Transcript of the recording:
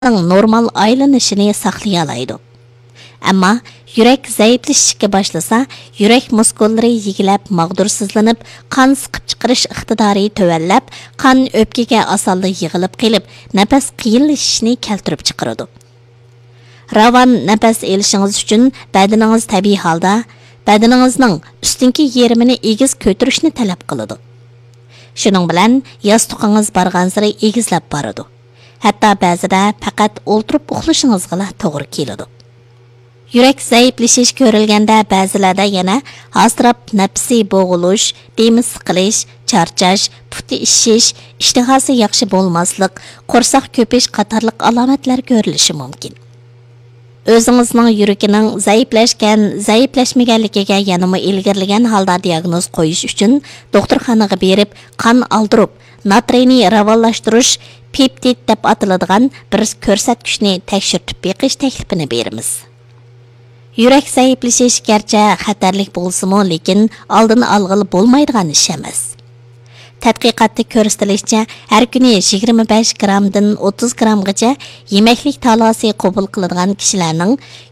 normal aylanishini saqlay oladi. Ammo yurak zaiflashishga boshlasa, yurak muskullari yigilab, mag'dursizlanib, qon siqib chiqarish iqtidori tövallab, qon o'pkaga osonda yig'ilib qilib, nafas qiyinlashishini keltirib chiqaradi. Ravan nafas elishingiz uchun badaningiz tabiiy holda badaningizning ustinki yerimini egiz ko'tarishni talab qiladi. Shuning bilan yostiqingiz barg'ansiri egizlab boradi. Hatto ba'zida faqat o'ltirib uxlashingizga to'g'ri keladi. Yurak zaiflashish ko'rilganda ba'zilarda yana hasrab nafsi bo'g'ilish, demi siqilish, charchash, puti ishish, ishtihosi yaxshi bo'lmaslik, qo'rsoq ko'pish qatorliq alomatlar ko'rilishi mumkin. O'zingizning yuragining zaiflashmaganligiga yanama ilgirlagan holda diagnoz qo'yish uchun doktorxonaga berib, qon oldirib, natriyni ravonlashtirish, peptid deb ataladigan bir ko'rsatkichni tekshirib beqish taklifini beramiz. Yurak zaiflashish garchi xatarlik bo'lsa-mu, lekin oldini olg'ili bo'lmaydigan ish emas. Tadqiqotda ko'rsatilishicha, har kuni 25 gramdan 30 gramgacha yemaklik talosi qabul qiladigan kishilarning